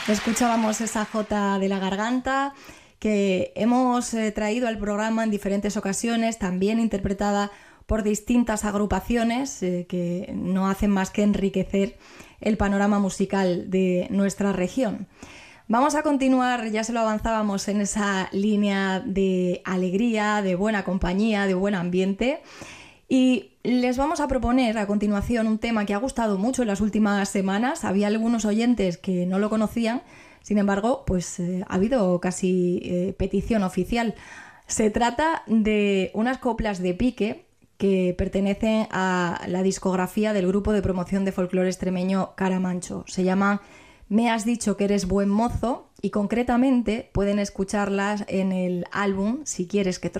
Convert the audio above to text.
Escuchábamos esa jota de la garganta que hemos traído al programa en diferentes ocasiones, también interpretada por distintas agrupaciones que no hacen más que enriquecer el panorama musical de nuestra región. Vamos a continuar, ya se lo avanzábamos, en esa línea de alegría, de buena compañía, de buen ambiente. Y les vamos a proponer a continuación un tema que ha gustado mucho en las últimas semanas. Había algunos oyentes que no lo conocían, sin embargo, pues ha habido casi petición oficial. Se trata de unas coplas de pique que pertenecen a la discografía del grupo de promoción de folclore extremeño Caramancho. Se llaman Me has dicho que eres buen mozo y concretamente pueden escucharlas en el álbum Si quieres que